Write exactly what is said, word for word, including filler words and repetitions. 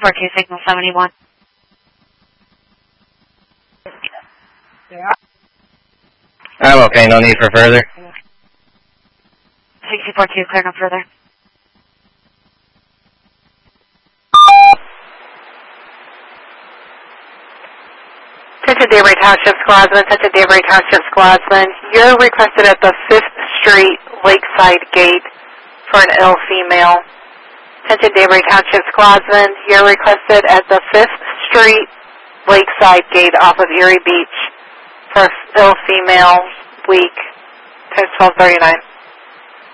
four two, signal seventy-one. I'm okay, no need for further. six four two, clear no further. Attention Danbury Township Squadsman, attention Danbury Township Squadsman. You're requested at the fifth Street Lakeside Gate for an ill female. Attention Danbury Township Squadsman, you're requested at the fifth Street Lakeside Gate off of Erie Beach for ill female, week, ten twelve thirty-nine.